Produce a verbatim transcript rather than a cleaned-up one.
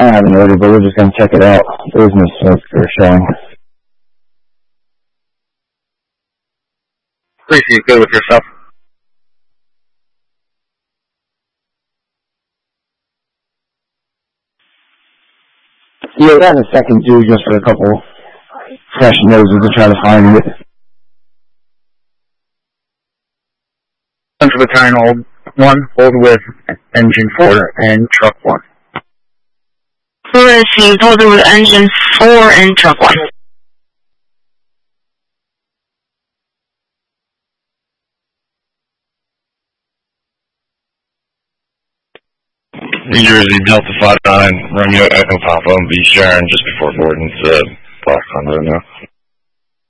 don't have an order, but we're just going to check it out. There's no smoke or showing. Please, you good with yourself? Yeah, we have a second due just for a couple fresh noses to try to find it. One for the time hold one, hold with engine four and truck one. Received, hold with engine four and truck one. New Jersey Delta five nine, Romeo Echo Papa, and B Sharon just before Gordon's uh, block on the road now.